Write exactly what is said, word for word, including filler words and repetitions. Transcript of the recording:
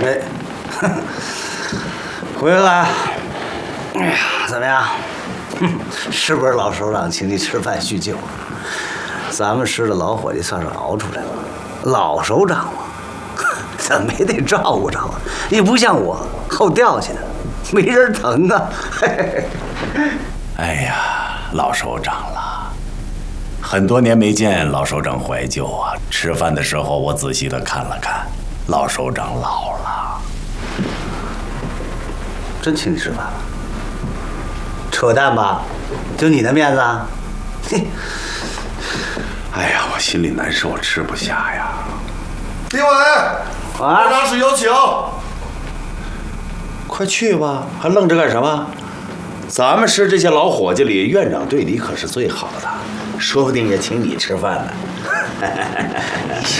哎，回来，哎呀，怎么样？是不是老首长请你吃饭叙旧？咱们师的老伙计算是熬出来了。老首长嘛，怎么也得照顾照顾，你不像我后掉下的，没人疼啊。 哎呀，老首长了，很多年没见老首长怀旧啊。吃饭的时候我仔细的看了看，老首长老了。 真请你吃饭了？扯淡吧？就你的面子啊？嘿。 哎呀，我心里难受，吃不下呀。 李伟，部长室有请。 快去吧，还愣着干什么？咱们师这些老伙计里，院长对你可是最好的，说不定也请你吃饭呢。